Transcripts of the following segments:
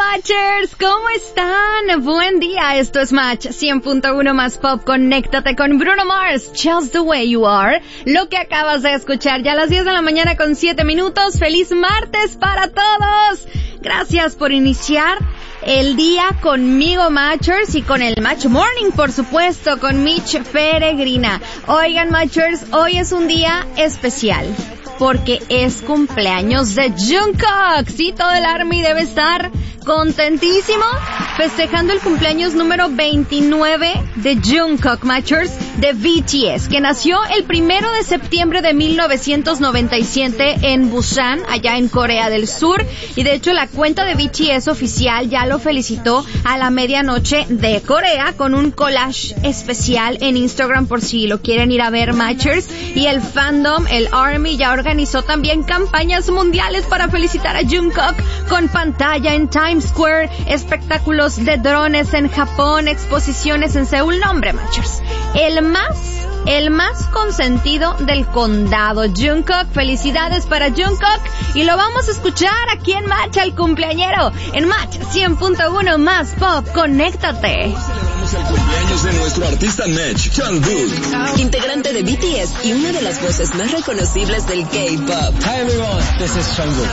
Matchers, ¿cómo están? Buen día, esto es Match 100.1 más pop. Conéctate con Bruno Mars, Just the Way You Are. Lo que acabas de escuchar ya a las 10 de la mañana con 7 minutos. ¡Feliz martes para todos! Gracias por iniciar el día conmigo, Matchers, y con el Match Morning, por supuesto, con Mitch Peregrina. Oigan, Matchers, hoy es un día especial porque es cumpleaños de Jungkook. Sí, todo el ARMY debe estar contentísimo festejando el cumpleaños número 29 de Jungkook, Matchers, de BTS, que nació el 1 de septiembre de 1997 en Busan, allá en Corea del Sur, y de hecho la cuenta de BTS oficial ya lo felicitó a la medianoche de Corea con un collage especial en Instagram por si lo quieren ir a ver, Matchers. Y el fandom, el ARMY, ya organizó también campañas mundiales para felicitar a Jungkook con pantalla en Times Square, espectáculos de drones en Japón, exposiciones en Seúl. No, hombre, Matchers, el más consentido del condado, Jungkook. Felicidades para Jungkook, y lo vamos a escuchar aquí en Match al cumpleañero, en Match 100.1 más pop. Conéctate. Celebramos el cumpleaños de nuestro artista Mitch, Jungkook, integrante de BTS y una de las voces más reconocibles del K-pop. Hi everyone, this is Jungkook.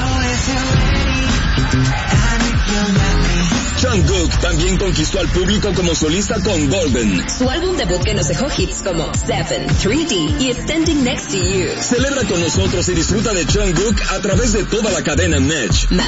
Jungkook también conquistó al público como solista con Golden, su álbum debut que nos dejó hits como Seven, 3D y Standing Next to You. Celebra con nosotros y disfruta de Jungkook a través de toda la cadena Match.